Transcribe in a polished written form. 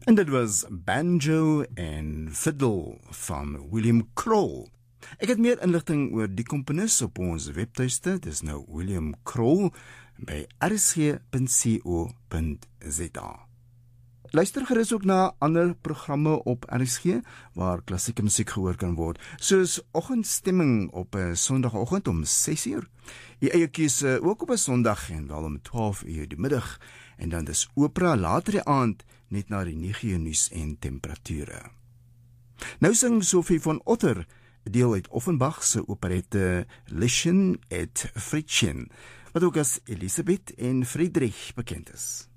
En dit was Banjo en Fiddle van William Kroll. Ek het meer inligting oor die komponis op ons webtuiste, dis nou William Kroll, by rsg.co.za. Luister gerus ook na ander programme op RSG, waar klassieke musiek gehoor kan word, soos oggendstemming op 'n Sondagoggend om 6:00, die eie keuse ook op 'n Sondag en wel om 12:00 die middag, en dan dis opera later die aand, net na die 9:00 nuus en temperature. Nou sing Sophie von Otter, deel uit Offenbach se operette Lieschen et Friedchen, wat ook as Elisabeth en Friedrich bekend is.